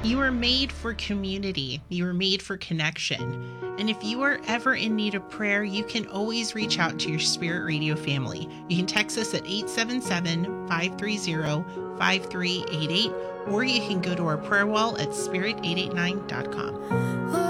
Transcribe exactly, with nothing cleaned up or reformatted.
You were made for community. You were made for connection. And if you are ever in need of prayer, you can always reach out to your Spirit Radio family. You can text us at eight seven seven, five three zero, five three eight eight, or you can go to our prayer wall at spirit eight eight nine dot com.